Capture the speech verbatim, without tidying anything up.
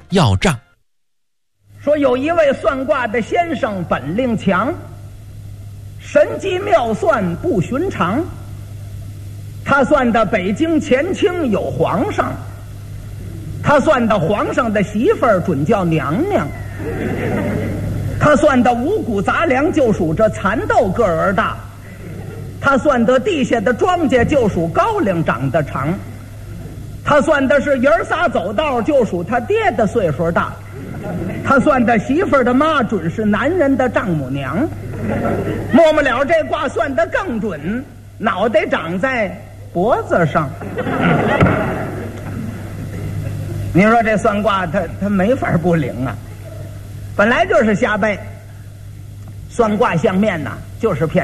要账。 说有一位算卦的先生本领强，神机妙算不寻常。他算的北京前清有皇上，他算的皇上的媳妇儿准叫娘娘，他算的五谷杂粮就属这蚕豆个儿大，他算得地下的庄稼就属高粱长得长，他算的是爷儿仨走道就属他爹的岁数大，他算的媳妇儿的妈准是男人的丈母娘。末末了这卦算得更准，脑袋长在脖子上。你说这算卦他他没法不灵啊，本来就是瞎掰。算卦相面呐，就是骗